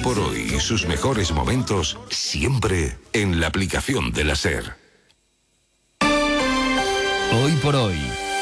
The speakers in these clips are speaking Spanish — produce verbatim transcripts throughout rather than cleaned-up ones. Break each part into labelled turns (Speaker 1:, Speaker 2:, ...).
Speaker 1: por hoy y sus mejores momentos siempre en la aplicación de la SER.
Speaker 2: Hoy por hoy.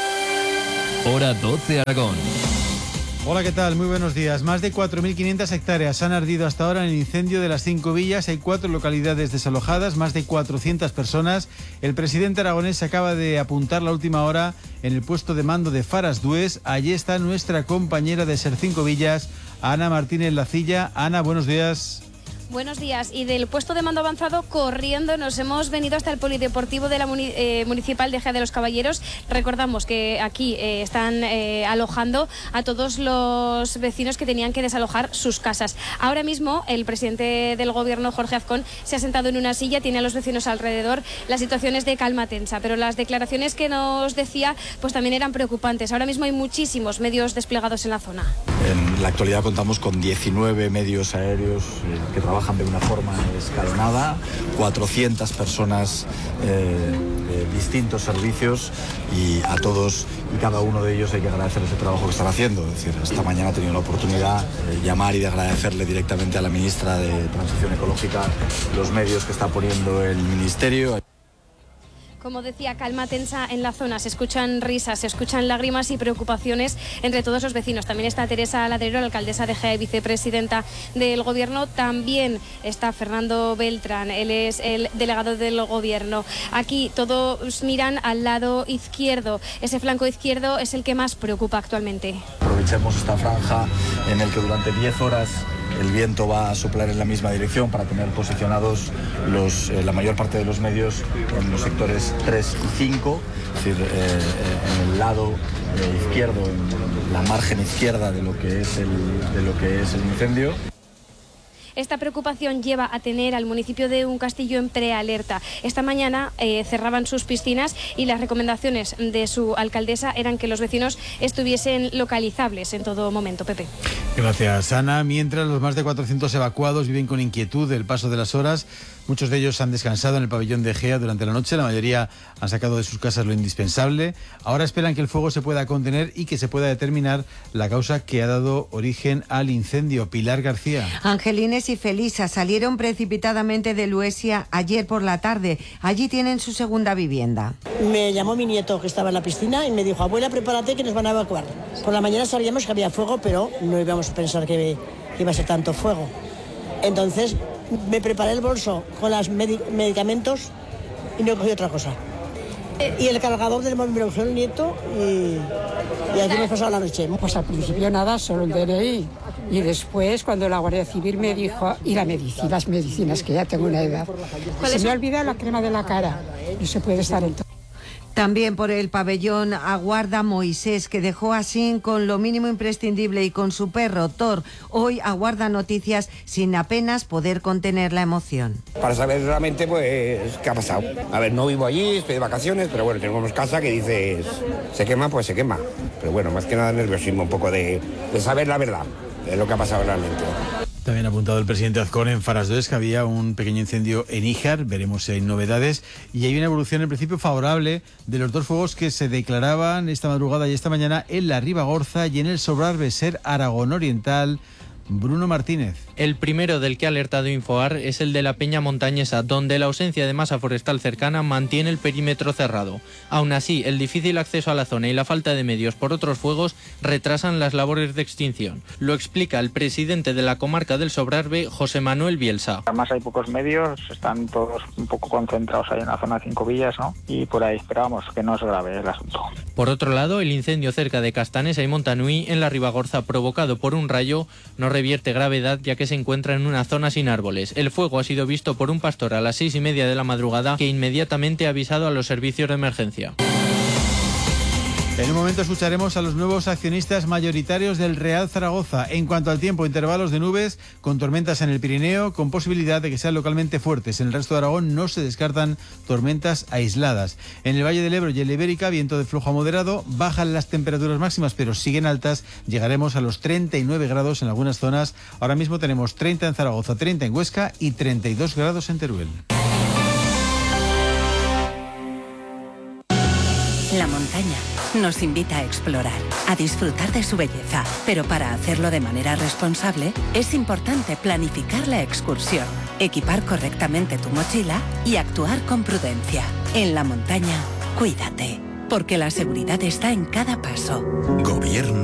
Speaker 2: Hora doce Aragón.
Speaker 3: Hola, ¿qué tal? Muy buenos días. Más de cuatro mil quinientas hectáreas han ardido hasta ahora en el incendio de las cinco villas. Hay cuatro localidades desalojadas, más de cuatrocientas personas. El presidente aragonés acaba de apuntar la última hora en el puesto de mando de Faras Dués. Allí está nuestra compañera de SER cinco Villas, Ana Martínez Lacilla. Ana, buenos días.
Speaker 4: Buenos días. Y del puesto de mando avanzado, corriendo, nos hemos venido hasta el polideportivo de la muni eh, municipal de Gea de los Caballeros. Recordamos que aquí eh, están eh, alojando a todos los vecinos que tenían que desalojar sus casas. Ahora mismo el presidente del gobierno, Jorge Azcón, se ha sentado en una silla, tiene a los vecinos alrededor. La situación es de calma tensa, pero las declaraciones que nos decía pues también eran preocupantes. Ahora mismo hay muchísimos medios desplegados en la zona.
Speaker 5: En la actualidad contamos con diecinueve medios aéreos eh, que trabajan de una forma escalonada, cuatrocientas personas eh, de distintos servicios, y a todos y cada uno de ellos hay que agradecerles el trabajo que están haciendo. Es decir, esta mañana he tenido la oportunidad de llamar y de agradecerle directamente a la ministra de Transición Ecológica los medios que está poniendo el ministerio.
Speaker 4: Como decía, calma tensa en la zona. Se escuchan risas, se escuchan lágrimas y preocupaciones entre todos los vecinos. También está Teresa Ladrero, la alcaldesa de Gea y vicepresidenta del gobierno. También está Fernando Beltrán, él es el delegado del gobierno. Aquí todos miran al lado izquierdo. Ese flanco izquierdo es el que más preocupa actualmente.
Speaker 5: Aprovechemos esta franja en el que durante diez horas el viento va a soplar en la misma dirección para tener posicionados los, eh, la mayor parte de los medios en los sectores tres y cinco, es decir, eh, en el lado eh, izquierdo, en la margen izquierda de lo que es el, de lo que es el incendio.
Speaker 4: Esta preocupación lleva a tener al municipio de Uncastillo en prealerta. Esta mañana eh, cerraban sus piscinas y las recomendaciones de su alcaldesa eran que los vecinos estuviesen localizables en todo momento. Pepe.
Speaker 3: Gracias, Ana. Mientras los más de cuatrocientos evacuados viven con inquietud del paso de las horas, muchos de ellos han descansado en el pabellón de Gea durante la noche. La mayoría han sacado de sus casas lo indispensable. Ahora esperan que el fuego se pueda contener y que se pueda determinar la causa que ha dado origen al incendio. Pilar García.
Speaker 6: Angelines y Felisa salieron precipitadamente de Luesia ayer por la tarde. Allí tienen su segunda vivienda.
Speaker 7: Me llamó mi nieto que estaba en la piscina y me dijo: abuela, prepárate que nos van a evacuar. Por la mañana sabíamos que había fuego, pero no íbamos a pensar que iba a ser tanto fuego. Entonces me preparé el bolso con los medicamentos y no cogí otra cosa. Y el cargador del móvil me lo cogió el nieto y, y aquí hemos pasado la noche.
Speaker 8: Pues al principio nada, solo el D N I. Y después, cuando la Guardia Civil me dijo, y la medicina, las medicinas, que ya tengo una edad, se me ha olvidado la crema de la cara. No se puede estar en todo.
Speaker 6: También por el pabellón aguarda Moisés, que dejó así con lo mínimo imprescindible y con su perro Thor. Hoy aguarda noticias sin apenas poder contener la emoción.
Speaker 9: Para saber realmente pues qué ha pasado. A ver, no vivo allí, estoy de vacaciones, pero bueno, tenemos casa que dices, se quema, pues se quema. Pero bueno, más que nada nerviosismo, un poco de, de saber la verdad de lo que ha pasado realmente.
Speaker 3: También ha apuntado el presidente Azcón en Faras Dués que había un pequeño incendio en Íjar. Veremos si hay novedades. Y hay una evolución en principio favorable de los dos fuegos que se declaraban esta madrugada y esta mañana en la Ribagorza y en el Sobrarbe SER Aragón Oriental. Bruno Martínez.
Speaker 10: El primero del que ha alertado Infoar es el de la Peña Montañesa, donde la ausencia de masa forestal cercana mantiene el perímetro cerrado. Aún así, el difícil acceso a la zona y la falta de medios por otros fuegos retrasan las labores de extinción. Lo explica el presidente de la comarca del Sobrarbe, José Manuel Bielsa.
Speaker 11: Además hay pocos medios, están todos un poco concentrados ahí en la zona de Cinco Villas, ¿no? Y por ahí esperamos que no es grave el asunto.
Speaker 10: Por otro lado, el incendio cerca de Castanesa y Montanui, en la Ribagorza, provocado por un rayo, no revierte gravedad ya que se encuentra en una zona sin árboles. El fuego ha sido visto por un pastor a las seis y media de la madrugada, que inmediatamente ha avisado a los servicios de emergencia.
Speaker 3: En un momento escucharemos a los nuevos accionistas mayoritarios del Real Zaragoza. En cuanto al tiempo, intervalos de nubes con tormentas en el Pirineo, con posibilidad de que sean localmente fuertes. En el resto de Aragón no se descartan tormentas aisladas. En el Valle del Ebro y en la Ibérica, viento de flujo a moderado. Bajan las temperaturas máximas, pero siguen altas. Llegaremos a los treinta y nueve grados en algunas zonas. Ahora mismo tenemos treinta en Zaragoza, treinta en Huesca y treinta y dos grados en Teruel.
Speaker 12: La montaña. nos invita a explorar, a disfrutar de su belleza. Pero para hacerlo de manera responsable, es importante planificar la excursión, equipar correctamente tu mochila y actuar con prudencia. En la montaña, cuídate, porque la seguridad está en cada paso.
Speaker 1: Gobierno